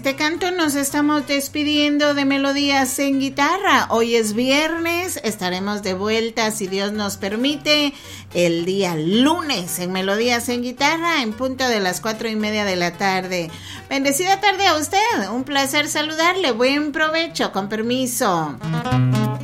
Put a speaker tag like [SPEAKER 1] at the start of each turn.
[SPEAKER 1] este canto nos estamos despidiendo de Melodías en Guitarra. Hoy es viernes, estaremos de vuelta, si Dios nos permite, el día lunes en Melodías en Guitarra, en punto de las 4:30 de la tarde. Bendecida tarde a usted, un placer saludarle, buen provecho, con permiso.